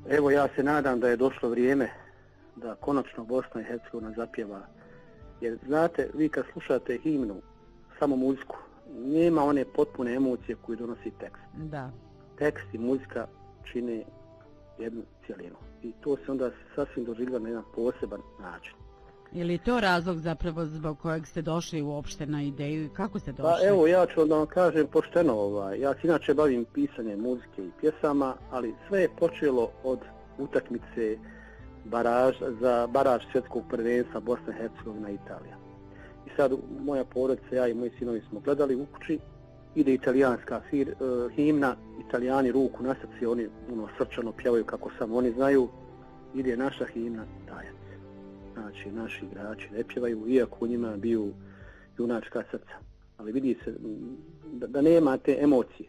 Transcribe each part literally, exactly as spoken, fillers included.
Evo, ja se nadam da je došlo vrijeme da konačno Bosna i Hercegovina zapjeva. Jer znate, vi kad slušate himnu, samo muziku, nema one potpune emocije koju donosi tekst. Da. Tekst i muzika čine jednu cijelinu. I to se onda sasvim doživljava na jedan poseban način. Je li to razlog zapravo zbog kojeg ste došli uopšte na ideju i kako ste došli? Pa evo, ja ću da vam kažem pošteno, ovaj, ja se inače bavim pisanjem muzike i pjesama, ali sve je počelo od utakmice baraž, za baraž svjetskog prvenstva Bosna i Hercegovina i Italija. I sad moja porodica, ja i moji sinovi smo gledali u kući, ide italijanska fir, uh, himna, Italijani ruku na srce, oni ono, srčano pjevaju kako samo oni znaju, ide naša himna Tajac. Znači, naši igrači ne pjevaju, iako u njima biju junačka srca. Ali vidi se da, da nema te emocije.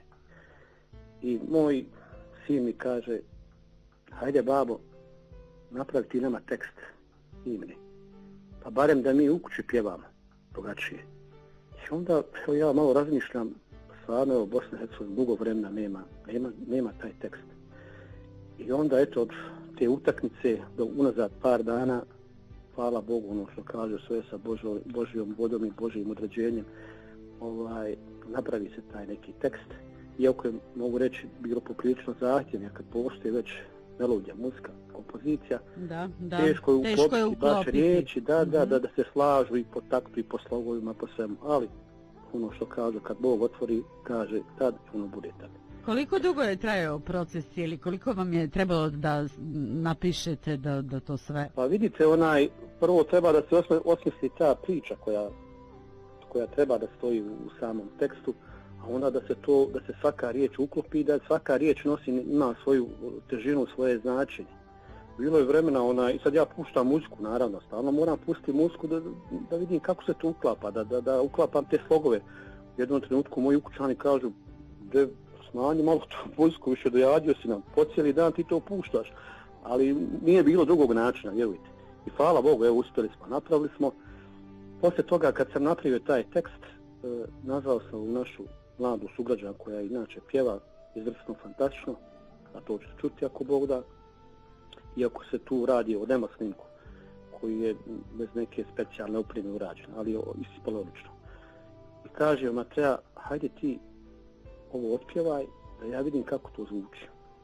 I moj sin mi kaže, hajde babo, napravi ti nama tekst himne. Pa barem da mi u kući pjevamo drugačije. I onda evo, ja malo razmišljam, stvarno evo Bosna i Hercegovina dugo vremena nema, nema, nema taj tekst. I onda eto od te utakmice do unazad par dana, hvala Bogu, ono što kaže, sve sa Božo, Božjom vodom i Božjim određenjem, ovaj, napravi se taj neki tekst. Iako je, mogu reći, bilo poprilično zahtjev, jer kad postoji već melodija, muzika, kompozicija, da, da. teško je teško uklopiti, je uklopiti. Baš riječi, da, da, mm-hmm. da, da se slažu i po taktu i po slogovima, po svemu, ali ono što kaže, kad Bog otvori, kaže tad, ono bude tad. Koliko dugo je trajao proces ili koliko vam je trebalo da napišete da, da to sve? Pa vidite, onaj, prvo treba da se osme, osmisli ta priča koja, koja treba da stoji u, u samom tekstu, a onda da se to, da se svaka riječ uklopi, da svaka riječ nosi, ima svoju težinu, svoje značenje. Bilo je vremena, ona, i sad ja puštam muziku, naravno, stalno moram pustiti muziku da, da vidim kako se to uklapa, da, da, da uklapam te slogove. U jednom trenutku moji ukućani kažu, de, smanji malo tu muziku, više dojadio si nam, po cijeli dan ti to puštaš, ali nije bilo drugog načina, vjerujte. I hvala Bogu, evo, uspjeli smo, napravili smo. Poslije toga, kad sam napravio taj tekst, e, nazvao sam u našu mladu sugrađa koja inače pjeva izvrsno, fantastično, a to ćete čuti ako Bog da, iako se tu radi o demo snimku koji je bez neke specijalne opreme urađen, ali je ispalo odlično. I kaže Matreja, hajde ti ovo otpjevaj da ja vidim kako to zvuči.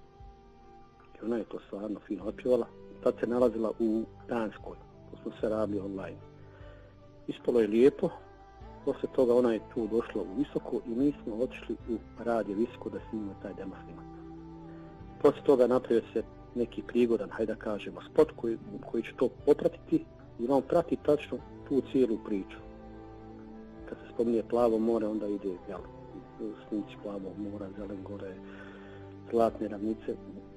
I ona je to stvarno fino otpjevala. Tad se nalazila u Danskoj, to smo se radili online. Ispalo je lijepo. Poslije toga ona je tu došla u Visoko i mi smo otišli u radio Visoko da snimimo taj demo snimak. Poslije toga napravio se neki prigodan, hajde da kažemo, spot koji, koji će to popratiti i on prati tačno tu cijelu priču. Kad se spominje Plavo more, onda ide jel, snimci Plavog mora, Zelen gore, Zlatne ravnice.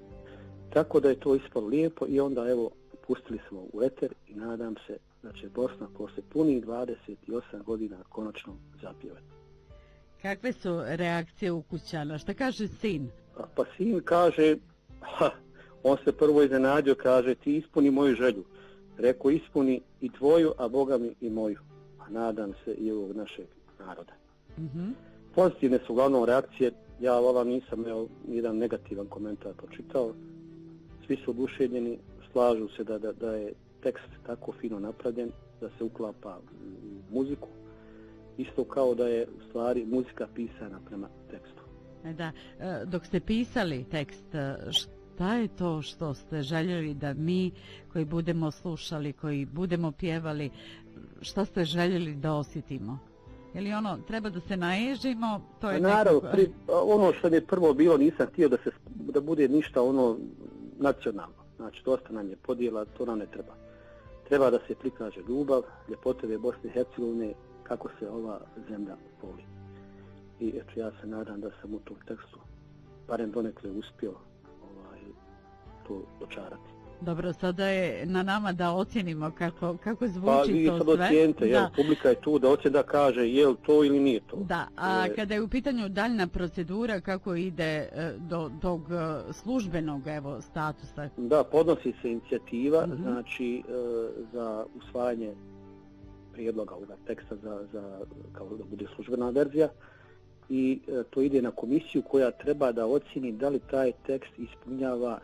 Tako da je to ispalo lijepo i onda evo pustili smo u eter i nadam se da će Bosna posle punih dvadeset osam godina konačno zapjevati. Kakve su reakcije ukućana? Šta kaže sin? Pa, pa sin kaže, ha, on se prvo iznenadio, kaže, ti ispuni moju želju. Rekao, ispuni i tvoju, a Boga mi i moju. A nadam se i ovog našeg naroda. Mm-hmm. Pozitivne su uglavnom reakcije. Ja ova nisam evo, jedan negativan komentar pročitao. Svi su oduševljeni, slažu se da, da, da je tekst tako fino napravljen, da se uklapa u muziku. Isto kao da je u stvari muzika pisana prema tekstu. Da, dok ste pisali tekst, šta je to što ste željeli da mi koji budemo slušali, koji budemo pjevali, šta ste željeli da osjetimo? Je li ono, treba da se naježimo? To je naravno, nekako... pri, ono što je prvo bilo, nisam htio da se da bude ništa ono nacionalno. Znači, dosta nam je podijela, to nam ne treba. Treba da se prikaže ljubav, ljepoteve Bosne i Hercegovine, kako se ova zemlja voli. I eto, ja se nadam da sam u tom tekstu barem donekle uspio ovaj, to dočarati. Dobro, sada je na nama da ocjenimo kako, kako zvuči pa, to sve. Pa vi sad ocijenite, jel, publika je tu da ocjeni da kaže je li to ili nije to. Da, a e... kada je u pitanju daljna procedura, kako ide do tog službenog evo, statusa? Da, podnosi se inicijativa, mm-hmm. znači e, za usvajanje prijedloga ovoga teksta za, za, kao da bude službena verzija i e, to ide na komisiju koja treba da ocjeni da li taj tekst ispunjava